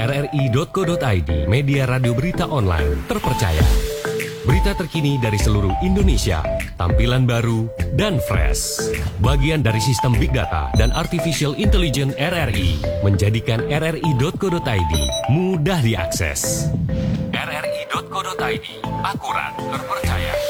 rri.co.id, media radio berita online terpercaya. Berita terkini dari seluruh Indonesia, tampilan baru dan fresh. Bagian dari sistem Big Data dan Artificial Intelligence RRI, menjadikan rri.co.id mudah diakses. rri.co.id, akurat, terpercaya.